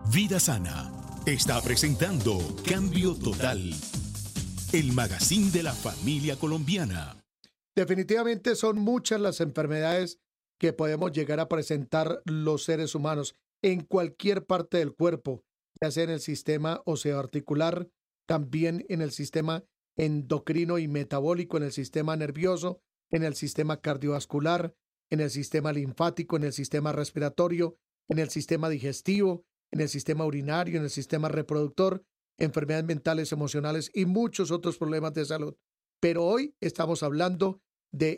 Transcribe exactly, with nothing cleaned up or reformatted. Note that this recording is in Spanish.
Vida Sana está presentando Cambio Total, el magazine de la familia colombiana. Definitivamente son muchas las enfermedades que podemos llegar a presentar los seres humanos en cualquier parte del cuerpo, ya sea en el sistema osteoarticular, también en el sistema endocrino y metabólico, en el sistema nervioso, en el sistema cardiovascular, en el sistema linfático, en el sistema respiratorio, en el sistema digestivo, en el sistema urinario, en el sistema reproductor, enfermedades mentales, emocionales y muchos otros problemas de salud. Pero hoy estamos hablando de